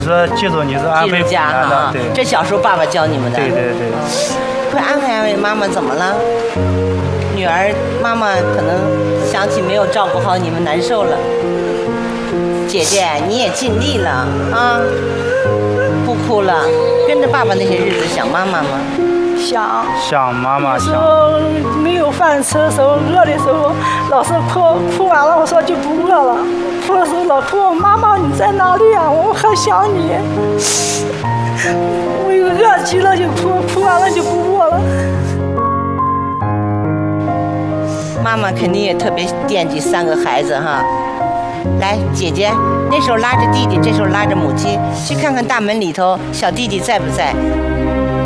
说记住你是安徽家的，对。 这小时候爸爸教你们的。 对对对。 会安慰安慰妈妈怎么了？女儿，妈妈可能想起没有照顾好你们，难受了。姐姐，你也尽力了啊，不哭了。跟着爸爸那些日子想妈妈吗？ 想妈妈。 有时候没有饭吃的时候，饿的时候，老是哭完了，我说就不饿了。哭的时候老哭，妈妈你在哪里啊？我很想你。我有饿极了就哭，哭完了就不饿了。 妈妈肯定也特别惦记3个孩子哈。来，姐姐那时候拉着弟弟，这时候拉着母亲，去看看大门里头小弟弟在不在。